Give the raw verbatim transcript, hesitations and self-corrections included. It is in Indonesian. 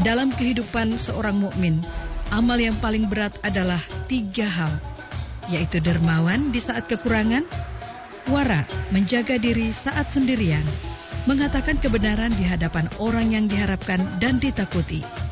Dalam kehidupan seorang mukmin, amal yang paling berat adalah tiga hal, yaitu dermawan di saat kekurangan, wara menjaga diri saat sendirian, mengatakan kebenaran di hadapan orang yang diharapkan dan ditakuti.